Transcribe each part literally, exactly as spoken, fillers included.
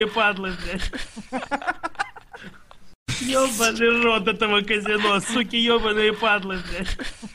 падлы, блядь. Ёбаный рот этого казино, суки ёбаные падлы, блядь.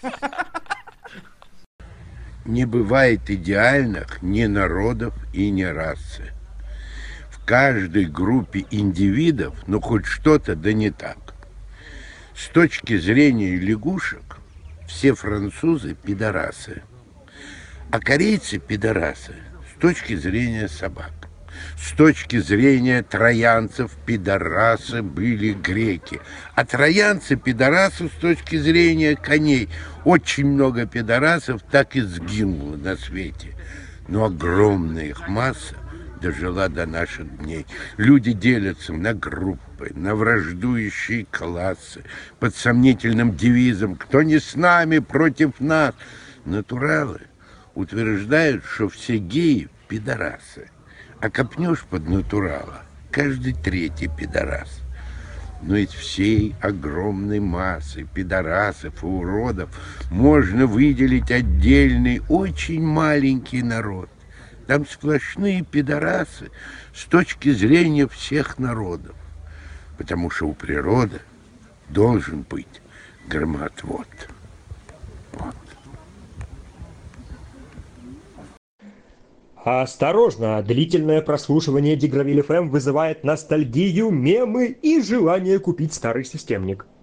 Не бывает идеальных ни народов и ни расы. В каждой группе индивидов, ну, хоть что-то, да не так. С точки зрения лягушек, все французы пидорасы, а корейцы пидорасы с точки зрения собак. С точки зрения троянцев пидорасы были греки, а троянцы пидорасы с точки зрения коней. Очень много пидорасов так и сгинуло на свете, но огромная их масса дожила до наших дней. Люди делятся на группы, на враждующие классы, под сомнительным девизом «Кто не с нами, против нас». Натуралы утверждают, что все геи – пидорасы. А копнешь под натурала, каждый третий пидорас. Но из всей огромной массы пидорасов и уродов можно выделить отдельный, очень маленький народ. Там сплошные пидорасы с точки зрения всех народов. Потому что у природы должен быть громоотвод. Вот. Осторожно, длительное прослушивание Дигравиль эф эм вызывает ностальгию, мемы и желание купить старый системник.